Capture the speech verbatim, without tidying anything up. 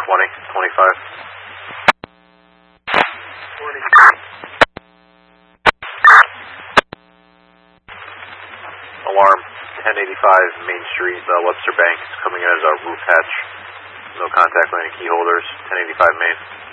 twenty, twenty-five. Alarm, ten eighty-five Main Street, uh, Webster Bank. It's coming in as a roof hatch. No contact with any key holders, ten eighty-five Main.